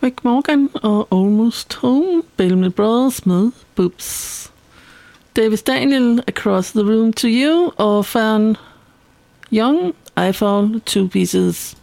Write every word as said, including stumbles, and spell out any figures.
Rick Morgan og Almost Home, Bellamy Brothers med Boobs. Davis Daniel, Across the Room to You, og Fern Young, I Fall Two Pieces.